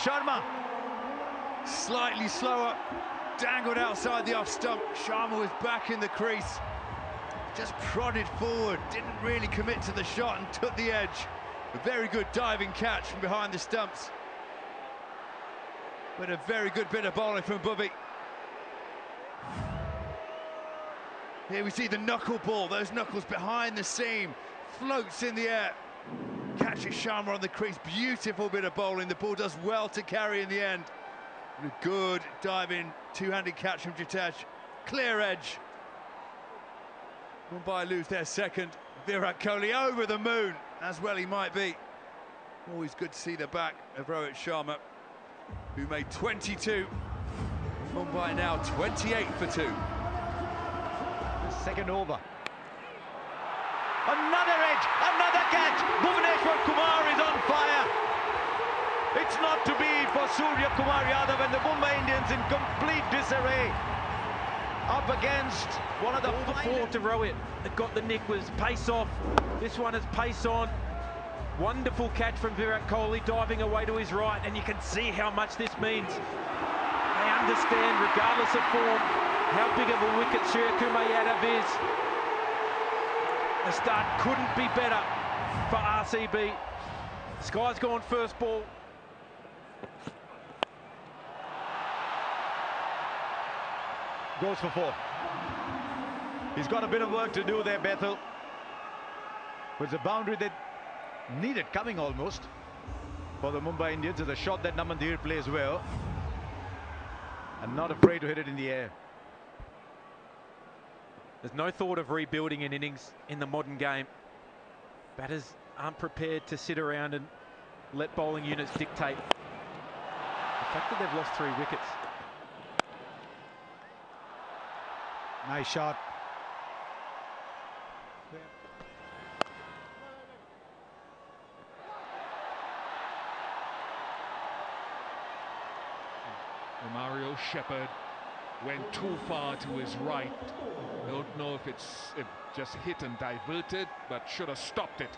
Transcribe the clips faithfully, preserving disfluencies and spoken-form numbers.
Sharma. Slightly slower, dangled outside the off stump. Sharma was back in the crease. Just prodded forward, didn't really commit to the shot and took the edge. A very good diving catch from behind the stumps. But a very good bit of bowling from Bubby. Here we see the knuckle ball, those knuckles behind the seam, floats in the air. Catches Sharma on the crease, beautiful bit of bowling. The ball does well to carry in the end. A good diving, two-handed catch from Jadeja. Clear edge. Mumbai lose their second. Virat Kohli over the moon, as well he might be. Always good to see the back of Rohit Sharma, who made twenty-two. Mumbai now twenty-eight for two. Second over. Another edge, another catch. Bhuvneshwar Kumar is on fire. It's not to be for Surya Kumar Yadav and the Mumbai Indians in complete disarray. Up against one of the All the four to Rohit that got the nick was pace off. This one is pace on. Wonderful catch from Virat Kohli, diving away to his right, and you can see how much this means. They understand, regardless of form, how big of a wicket Surya Kumar Yadav is. The start couldn't be better for R C B. Sky's gone first ball. Goes for four. He's got a bit of work to do there, Bethel. It was a boundary that needed coming almost for the Mumbai Indians. It's a shot that Naman Dhir plays well and not afraid to hit it in the air. There's no thought of rebuilding an innings in the modern game. Batters aren't prepared to sit around and let bowling units dictate. The fact that they've lost three wickets. Nice shot. Mario Shepherd went too far to his right. Don't know if it's if just hit and diverted, but should have stopped it.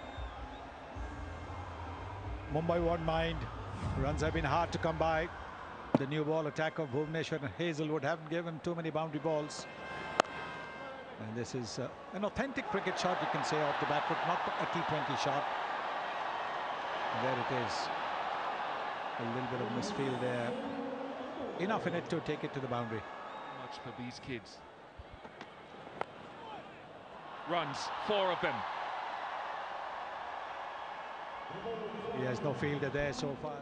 Mumbai won't mind. Runs have been hard to come by. The new ball attack of Bhuvneshwar and Hazelwood haven't given too many boundary balls. And this is uh, an authentic cricket shot, you can say, off the back foot, not a T twenty shot. And there it is. A little bit of misfield there. Enough in it to take it to the boundary. Much for these kids. Runs, four of them. He has no fielder there so far.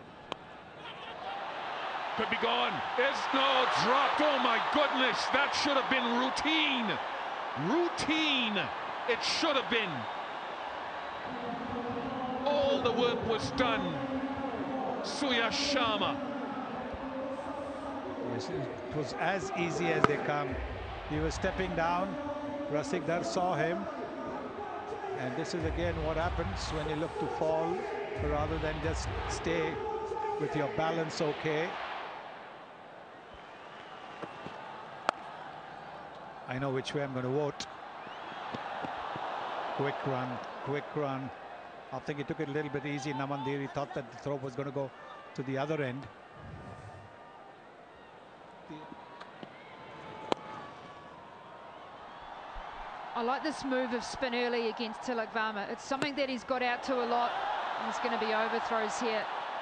Could be gone. It's no dropped. Oh my goodness, that should have been routine. Routine. It should have been. All the work was done. Surya Sharma. Yes, it was as easy as they come. He was stepping down. Rasik Dar saw him. And this is again what happens when you look to fall rather than just stay with your balance okay. I know which way I'm going to vote. Quick run, quick run. I think he took it a little bit easy. Naman Dhir, he thought that the throw was going to go to the other end. I like this move of spin early against Tilak Varma. It's something that he's got out to a lot. There's going to be overthrows here.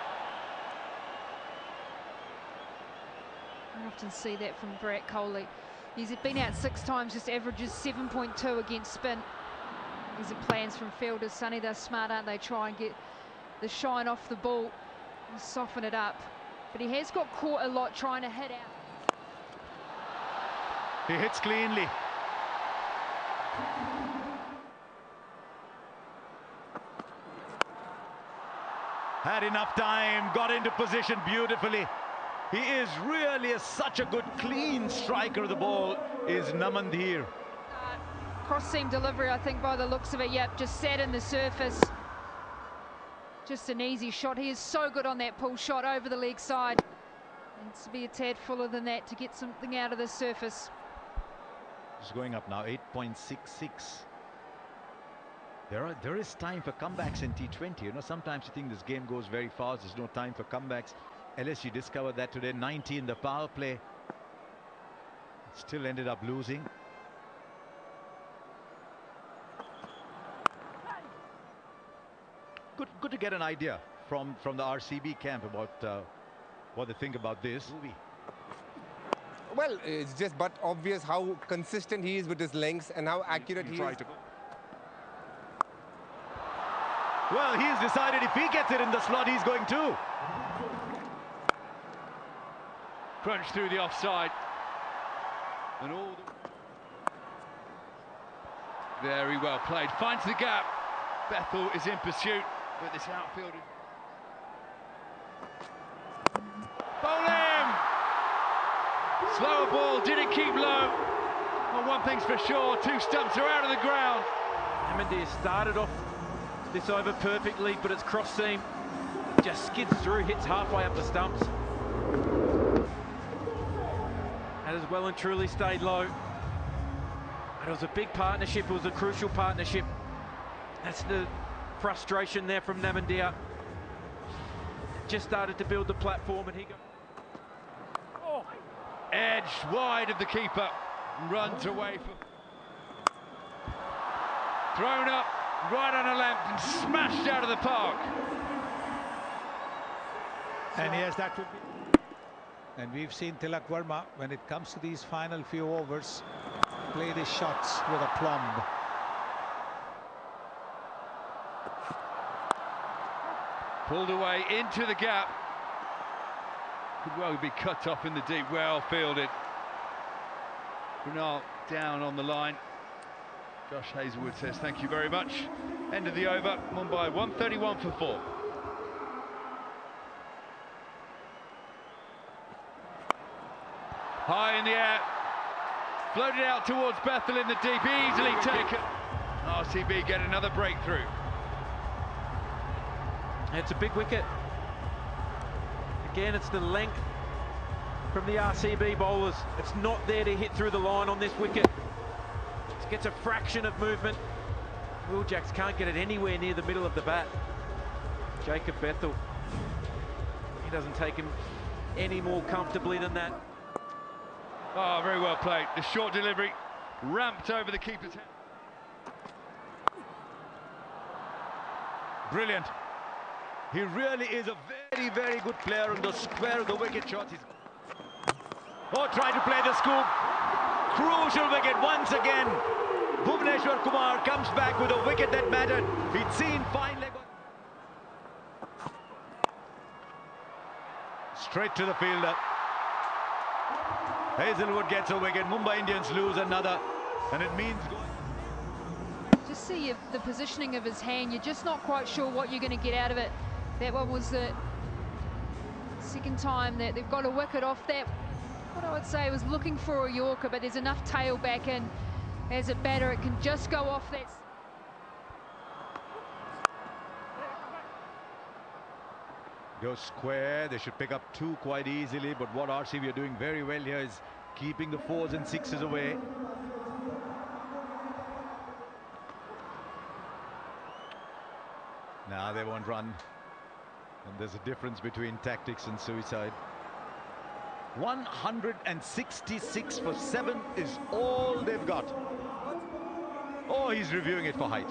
I often see that from Virat Kohli. He's been out six times, just averages seven point two against spin. These are plans from fielders. Sonny, they're smart, aren't they? Try and get the shine off the ball and soften it up. But he has got caught a lot trying to hit out. He hits cleanly. Had enough time, got into position beautifully. He is really a, such a good clean striker of the ball, is Naman Dhir. Uh, cross seam delivery, I think, by the looks of it. Yep, just sat in the surface. Just an easy shot. He is so good on that pull shot over the leg side. Needs to be a tad fuller than that to get something out of the surface. It's going up now, eight point six six. There are there is time for comebacks in T twenty. You know, sometimes you think this game goes very fast. There's no time for comebacks. L S G discovered that today. ninety in the power play. Still ended up losing. Good, good to get an idea from from the R C B camp about uh, what they think about this. Well, it's just but obvious how consistent he is with his lengths and how accurate he, he is. Well, he's decided if he gets it in the slot, he's going to. Crunch through the offside. And all the... Very well played. Finds the gap. Bethel is in pursuit, but this outfield... Bowl him! Slower ball, didn't keep low. Well, one thing's for sure, two stumps are out of the ground. Namandir started off this over perfectly, but it's cross seam. Just skids through, hits halfway up the stumps. And has well and truly stayed low. But it was a big partnership, it was a crucial partnership. That's the frustration there from Namandir. Just started to build the platform and he got... Oh. Edge wide of the keeper. Runs away from... Thrown up. Right on a length and smashed out of the park. And yes, that would be. And we've seen Tilak Verma, when it comes to these final few overs, play these shots with aplomb. Pulled away into the gap. Could well be cut off in the deep. Well fielded. Brunel down on the line. Josh Hazlewood says thank you very much. End of the over. Mumbai one thirty-one for four. High in the air. Floated out towards Bethel in the deep. Easily taken. R C B get another breakthrough. It's a big wicket. Again, it's the length from the R C B bowlers. It's not there to hit through the line on this wicket. Gets a fraction of movement. Will Jacks can't get it anywhere near the middle of the bat. Jacob Bethel, he doesn't take him any more comfortably than that. Oh, very well played. The short delivery ramped over the keeper's head. Brilliant. He really is a very, very good player on the square of the wicket shots. He's... Oh, trying to play the scoop. Crucial wicket once again. Bhuvneshwar Kumar comes back with a wicket that mattered. He'd seen fine leg. Straight to the fielder. Hazlewood gets a wicket. Mumbai Indians lose another. And it means going. Just see if the positioning of his hand, you're just not quite sure what you're going to get out of it. That one was the second time that they've got a wicket off that. What I would say was looking for a Yorker, but there's enough tail back in. As a batter, it can just go off that. Goes square. They should pick up two quite easily, but what R C B are doing very well here is keeping the fours and sixes away. Now they won't run. And there's a difference between tactics and suicide. one hundred sixty-six for seven is all they've got. Oh, he's reviewing it for height.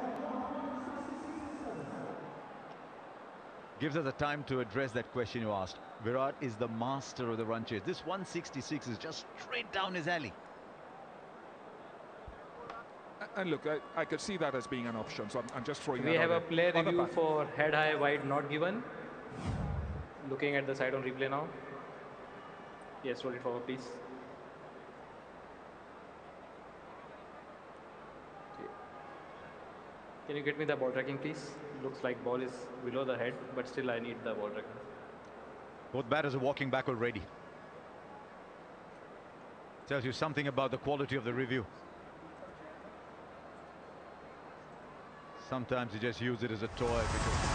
Gives us a time to address that question you asked. Virat is the master of the run chase. This one sixty-six is just straight down his alley. And look, I, I could see that as being an option, so I'm, I'm just throwing We that have out a play there. review for head high, wide not given. Looking at the side on replay now. Yes, roll it forward, please. Okay. Can you get me the ball tracking, please? Looks like ball is below the head, but still I need the ball tracking. Both batters are walking back already. Tells you something about the quality of the review. Sometimes you just use it as a toy because